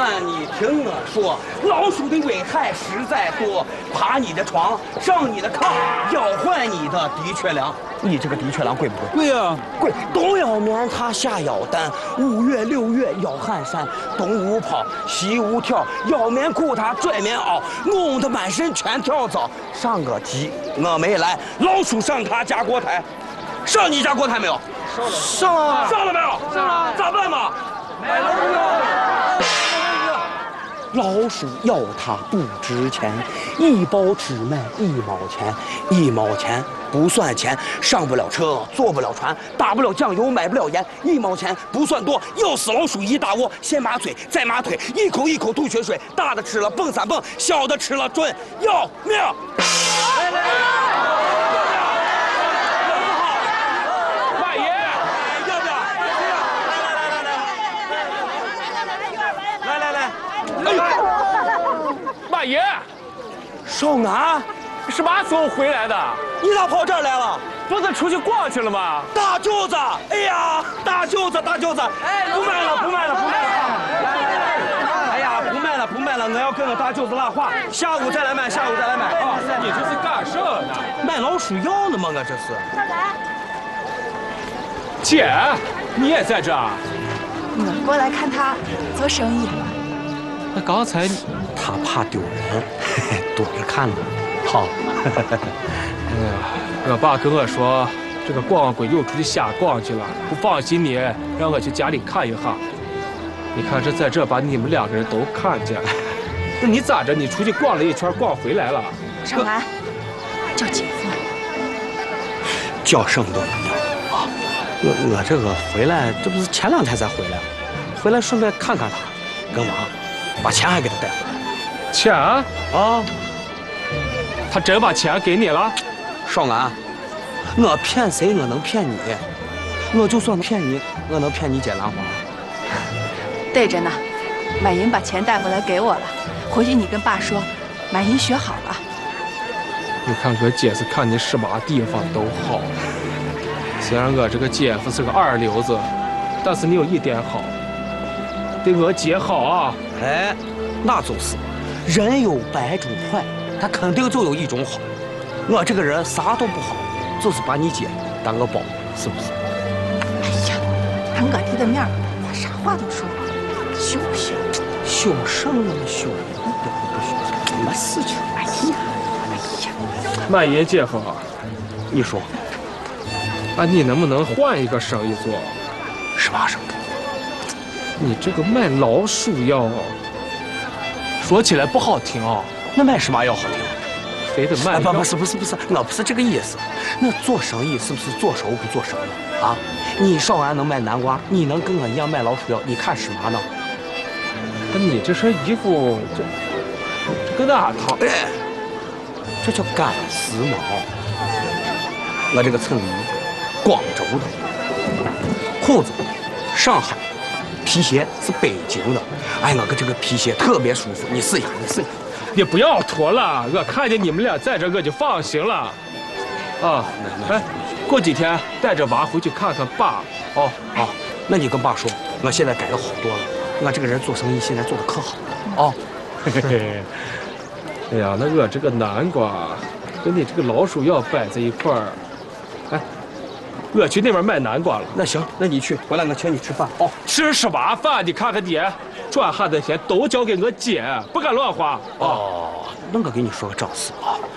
算你听我说，老鼠的危害实在多，爬你的床，上你的炕，要坏你的的确良。你这个的确良贵不贵？ 贵呀， 贵。冬要棉茶，夏要蛋，5月6月要汗衫，东无泡，西无跳，要棉裤衩拽棉袄，弄得满身全跳蚤。上个鸡我没来，老鼠上他家锅台，上你家锅台没有？ 上了， 上了没有？ 上了， 咋办嘛？ 买老鼠药。 老鼠药它不值钱，1包只卖1毛钱，1毛钱不算钱，上不了车，坐不了船，打不了酱油，买不了盐，1毛钱不算多，要死老鼠一大窝，先麻嘴，再麻腿，一口一口吐血水，大的吃了蹦3蹦，小的吃了准要命。 马爷， 要不要？来，哎呦， 马爷， 少安， 什么时候回来的？ 你咋跑这儿来了？ 不是出去逛去了吗？ 大舅子，哎呀，大舅子，哎，不卖了。哎呀，不卖了，我要跟我大舅子拉话，下午再来买啊！ 你这是干什呢？ 卖老鼠药呢吗？我这是。 姐，你也在这儿？ 我过来看他做生意。 那刚才他怕丢人，躲着看呢。好。 哎呀，我爸跟我说，这个光棍又出去瞎逛去了，不放心你，让我去家里看一下。你看这在这把你们2个人都看见了，那你咋着？你出去逛了一圈，逛回来了？ 少安，叫姐夫。 叫什么都一样啊！我这个回来，这不是前2天才回来，回来顺便看看他，跟娃，把钱还给他带回来。 钱啊？他真把钱给你了？ 少安，我骗谁？我能骗你？我就算骗你，我能骗你姐兰花？ 对着呢，满银把钱带回来给我了，回去你跟爸说，满银学好了。 你看我姐是看你什么地方都好，虽然我这个姐夫是个2流子，但是你有一点好，对我姐好啊。 哎，那就是人有100种坏，他肯定就有1种好。我这个人啥都不好，就是把你姐当个宝，是不是？ 哎呀，当我弟的面，咋啥话都说？羞不羞？ 羞什么羞？一点都不羞，没事情。哎呀， 满爷姐夫， 你说， 你能不能换一个生意做？ 什么生意？ 你这个卖老鼠药，说起来不好听啊。 那卖什么药好听？ 非得卖？ 不是，我不是这个意思。那做生意是不是做熟不做生呢？啊，你少安能卖南瓜，你能跟我一样卖老鼠药？你看是嘛呢？ 你这身衣服，这搁哪套？ 哎，这叫赶时髦。我这个衬衣，广州的；裤子，上海的；皮鞋是北京的。哎，我这个皮鞋特别舒服，你试一下， 你不要脱了，我看见你们俩在这，我就放心了。啊，哎，过几天带着娃回去看看爸。哦， 好，那你跟爸说，我现在改的好多了，我这个人做生意现在做的可好了。哦， 嘿嘿。哎呀，那我这个南瓜跟你这个老鼠药摆在一块儿，哎，我去那边卖南瓜了。 那行，那你去，回来我请你吃饭。哦， 吃什么饭？你看看你，赚下的钱都交给我姐，不敢乱花。 哦，那我给你说个正事啊。